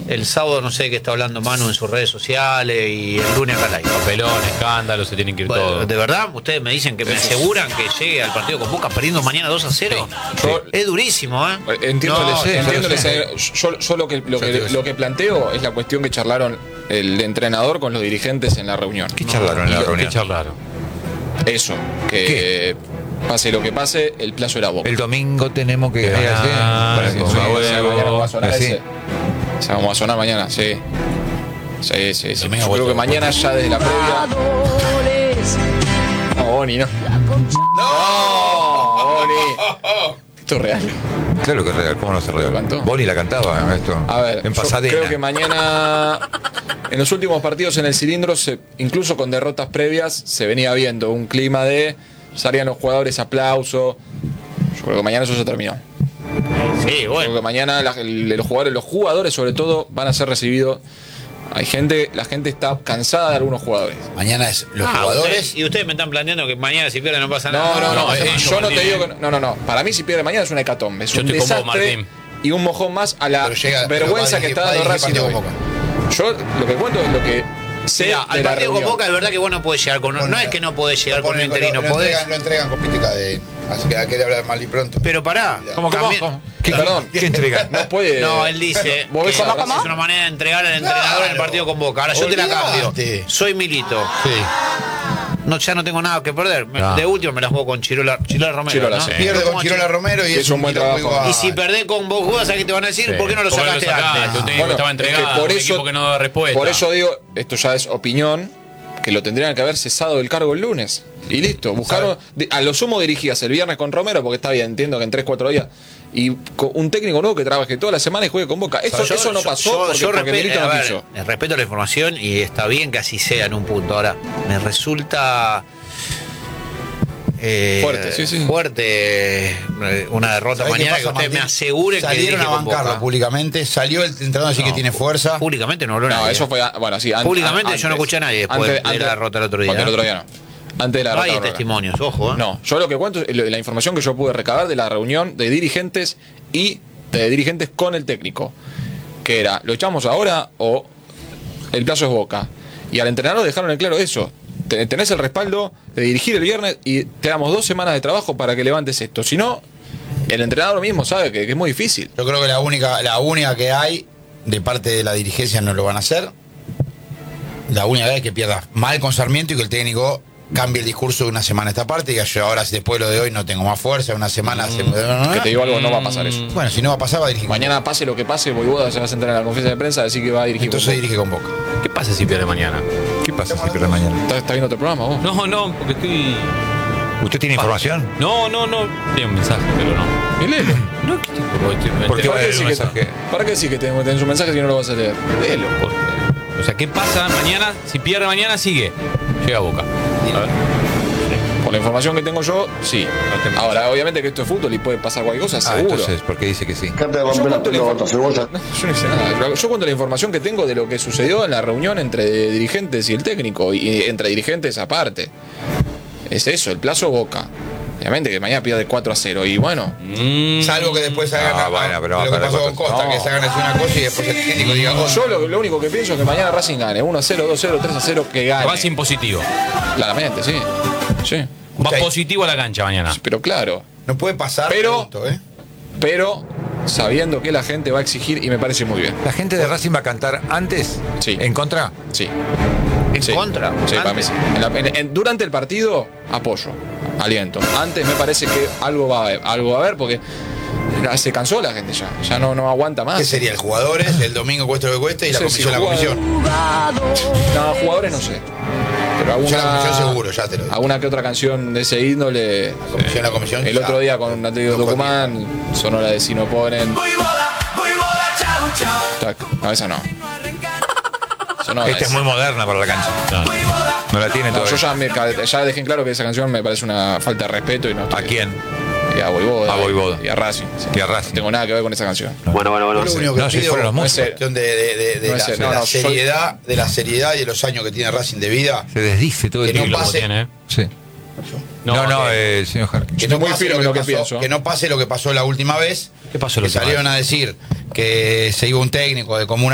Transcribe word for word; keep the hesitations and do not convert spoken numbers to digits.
El sábado no sé qué está hablando Manu en sus redes sociales y el lunes acá al aire. Papelón, escándalo, se tienen que ir Bueno, todos. ¿de verdad? Ustedes me dicen que me aseguran que llegue al partido con Boca perdiendo mañana dos a cero. Sí. Es durísimo, ¿eh? Entiendo, No, les- sí, entiendo sí, les- yo, yo lo que lo que, lo que planteo es la cuestión que charlaron el entrenador con los dirigentes en la reunión. ¿Qué charlaron en la Y- reunión? ¿Qué charlaron? Eso, que pase lo que pase, el plazo era Boca. El domingo tenemos que Que ganar, ganar, para sí, que- sí, Sí, a o huevo. sea, mañana va a sonar Así. ese. O sea, vamos a sonar mañana, sí. Sí, sí, sí. Domingo Yo creo vuelta. que mañana ya desde la previa. No, Boni, no. No, Boni. Esto es real. Claro que es real, ¿cómo no se real? ¿Cantó? Boni la cantaba esto. A ver, en yo Pasadena. creo que mañana, en los últimos partidos en el cilindro, se- incluso con derrotas previas, se venía viendo un clima de salían los jugadores, aplauso. Yo creo que mañana eso se terminó. Sí, Creo bueno. que mañana la- el- los jugadores, los jugadores sobre todo, van a ser recibidos. Hay gente, la gente está cansada de algunos jugadores. Mañana es los Ah, jugadores. ustedes- y ustedes me están planteando que mañana si pierden no pasa No, nada. no, no. no, eh, eso yo no Martín, te digo eh. que no. No, no, no. Para mí, si pierde mañana es una hecatombe. Es Yo un estoy con vos, desastre Martín. y un mojón más a la Pero llega- pero vergüenza va a que dirigir- está va a dando dirigir Racing partido hoy. con Boca. Yo lo que cuento es lo que sé Mira, de al la partido con reunión. Boca es verdad que vos no podés llegar con. No es que no podés llegar con un Ponen- interino, lo, lo podés. entregan, lo entregan con Piti Cadena. Así que quiere hablar mal y pronto. Pero pará. ¿Cómo, cómo, también- cómo? ¿Qué, Perdón. ¿Qué entrega? No puede. No, él dice ¿Vos ves que a Racing? es una manera de entregar al entrenador en el partido con Boca. Ahora yo te la cambio. Olvidate. Soy Milito. Sí. No, ya no tengo nada que perder. Me- No. De último me la juego con Chirola, Chirola Romero. Chirola, ¿no? sí. Pierde ¿Cómo con Chirola Romero y Es es un buen tiro muy trabajo. guay. Y si perdés con vos, ¿sabes qué te van a decir? Sí. ¿Por qué no lo ¿Por qué sacaste sacaste? antes? Un técnico Bueno, estaba es que entregado, por un eso- equipo que no da respuesta. Por eso digo, esto ya es opinión, que lo tendrían que haber cesado del cargo el lunes. Y listo. Buscaron. di- A lo sumo dirigías el viernes con Romero, porque está bien, entiendo que en tres cuatro días. Y con un técnico nuevo que trabaje toda la semana y juegue con Boca. Eso, Yo- eso no yo- pasó yo- porque, yo porque respeto- Milito a no ver, quiso. respeto la información y está bien que así sea en un punto. Ahora, me resulta eh, Fuerte, sí, sí. fuerte eh, una derrota ¿Sabés qué mañana que pasa, ustedes me Martín? aseguren que salieron dirige a con bancarlo Boca. públicamente. Salió el entrenador así que tiene fuerza. Públicamente no habló No, nadie. eso fue. Bueno, sí. an- Públicamente an- yo no antes. escuché a nadie después de la derrota el otro día, Porque el ¿eh? otro día no. Antes de la No derrota. hay Aurora. testimonios, ojo. ¿eh? No, yo lo que cuento es la información que yo pude recabar de la reunión de dirigentes y de dirigentes con el técnico. Que era, ¿lo echamos ahora o el plazo es Boca? Y al entrenador dejaron en claro eso. Te- Tenés el respaldo de dirigir el viernes y te damos dos semanas de trabajo para que levantes esto. Si no, el entrenador mismo sabe que, que es muy difícil. Yo creo que la única, la única que hay de parte de la dirigencia no lo van a hacer. La única que hay es que pierda mal con Sarmiento y que el técnico cambie el discurso de una semana a esta parte y diga yo ahora después de lo de hoy no tengo más fuerza, una semana se- Que te digo algo, no va a pasar eso. Bueno, si no va a pasar va a dirigir. Mañana pase lo que pase, Voivoda se va a sentar en la conferencia de prensa a decir que va a dirigir. Entonces con Boca. dirige con Boca. ¿Qué pasa si pierde mañana? ¿Qué pasa si pierde mañana? ¿Estás, estás viendo otro programa vos? No, no, porque estoy. ¿Usted tiene información? No, no, no. Tiene un mensaje, pero no. Y léelo. No, ¿qué tipo? Porque ¿Por qué ¿Para va a qué leer decís un que, mensaje? ¿Para qué decís que tenés, tenés un mensaje si no lo vas a leer? Léelo. O sea, ¿qué pasa mañana? Si pierde mañana, sigue. Llega a Boca. A ver. Por la información que tengo yo, sí. Ahora, obviamente que esto es fútbol y puede pasar cualquier cosa, Ah, seguro. entonces, ¿por qué dice que sí? Yo cuento, la infor- yo no hice nada. Yo cuento la información que tengo de lo que sucedió en la reunión entre dirigentes y el técnico, y entre dirigentes aparte. Es eso, el plazo Boca. Obviamente que mañana pierde cuatro a cero. Y bueno, Mm. Salvo que después hagan Ah, bueno, pero va lo que a perder pasó con cuatro. Costa, No. que se hagan así una cosa y después el técnico diga oh, yo lo, lo único que pienso es que mañana Racing gane. uno a cero, dos a cero, tres a cero, que gane. Va sin positivo. Claramente, sí. Sí. Va Ok. positivo a la cancha mañana. Pero claro. no puede pasar. Pero- pregunto, ¿eh? Pero sabiendo que la gente va a exigir y me parece muy bien. ¿La gente de Racing va a cantar antes? Sí. ¿En contra? Sí. ¿En Sí. contra? Sí, para mí Antes. sí. En la- en- en- durante el partido, apoyo, aliento. Antes me parece que algo va a haber, algo va a haber porque se cansó la gente ya, ya no, no aguanta más. ¿Qué sería? ¿El jugadores? ¿El domingo cuesta lo que cueste? Y la No sé si comisión, la jugador- comisión. No, jugadores no sé. Pero Yo la alguna, comisión seguro, ya te lo digo. alguna que otra canción de ese índole. La comisión, la comisión. El ya. otro día con Atlético No, Tucumán sonó la de Si no ponen. Tac. No, esa no. Sonó Esta es esa. muy moderna para la cancha. No la tiene No, todavía. yo ya, me, ca- ya dejé en claro que esa canción me parece una falta de respeto y no estoy- ¿A quién? Y a Voivoda. A Voivoda. Y a Racing. sí. Y a Racing. No tengo nada que ver con esa canción. Bueno, bueno, bueno. Yo lo único que No, si pido fueron los es músicos. cuestión de, de- de- de No la, es- de no, la no, soy- seriedad, de la seriedad y de los años que tiene Racing de vida. Se desdice todo el Que no tiempo. Lo pase. tiene, ¿eh? Sí. No, no, que- eh, el señor Jarque. Que Estoy muy pase firme en lo que pasó, pienso. que no pase lo que pasó la última vez. ¿Qué pasó la Que última salieron vez? a decir que se iba un técnico de común